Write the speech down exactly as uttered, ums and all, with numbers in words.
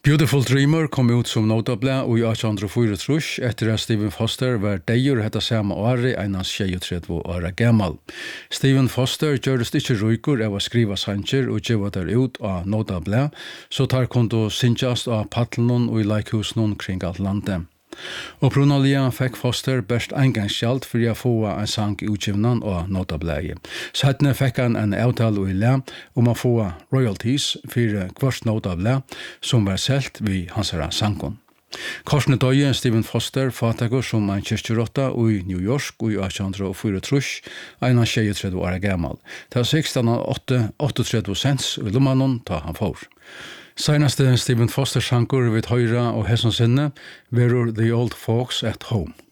Beautiful Dreamer kom ut som notabla og i eighteen forty-four etter at Stephen Foster var deir hetta sama åri einans tjeyogtretivu ára gamal. Stephen Foster gjørist ikkje røykur av å skriva sanger og gjeva der ut av notabla, så tar kundu syngjast av paddlunum og i leikhusunum kring alt landet. Opprunaliga fekk Foster best eingangsgjald for å få en sang utgivnan og notablaði. Sætne fekk han en avtale i le om å få royalties for kvart notabla som var selt vid hansara sangon. Korsne døye Stephen Foster fatakur som en kyrkjerotta i New York og i eighteen forty-four, einan tjeyogtretivu ára gamal. Det var sexton åttaogtretivu cents i lummanon ta han får. Seinaste Stephen Foster sangur vid høyra og hesson sinne verur The Old Folks at Home.